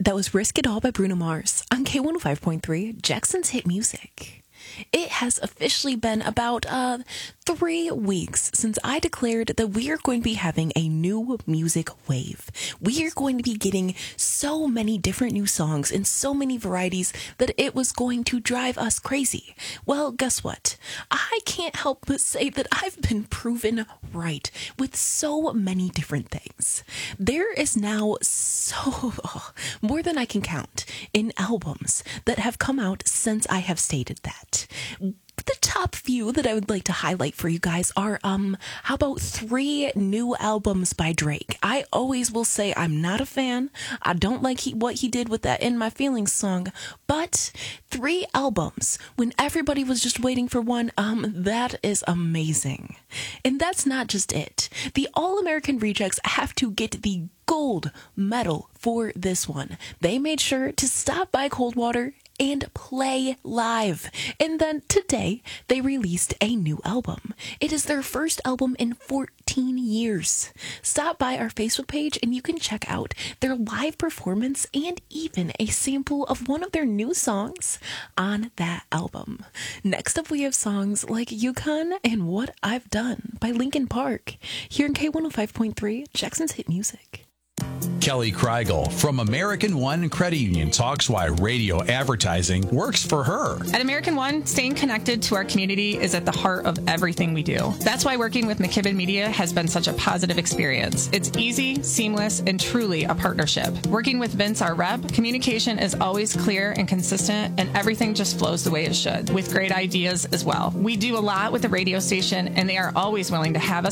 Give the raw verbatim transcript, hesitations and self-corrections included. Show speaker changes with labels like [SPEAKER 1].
[SPEAKER 1] That was Risk It All by Bruno Mars on K one oh five point three, Jackson's Hit Music. It has officially been about uh, three weeks since I declared that we are going to be having a new music wave. We are going to be getting so many different new songs in so many varieties that it was going to drive us crazy. Well, guess what? I can't help but say that I've been proven right with so many different things. There is now so more than I can count in albums that have come out since I have stated that. The top few that I would like to highlight for you guys are, um, how about three new albums by Drake? I always will say I'm not a fan. I don't like he, what he did with that In My Feelings song, but three albums when everybody was just waiting for one, um, that is amazing. And that's not just it. The All-American Rejects have to get the gold medal for this one. They made sure to stop by Coldwater and play live. And then today, they released a new album. It is their first album in fourteen years. Stop by our Facebook page and you can check out their live performance and even a sample of one of their new songs on that album. Next up, we have songs like Yukon and What I've Done by Linkin Park here in K one oh five point three, Jackson's Hit Music.
[SPEAKER 2] Kelly Kreigel from American One Credit Union talks why radio advertising works for her.
[SPEAKER 3] At American One, staying connected to our community is at the heart of everything we do. That's why working with McKibben Media has been such a positive experience. It's easy, seamless, and truly a partnership. Working with Vince, our rep, communication is always clear and consistent, and everything just flows the way it should, with great ideas as well. We do a lot with the radio station, and they are always willing to have us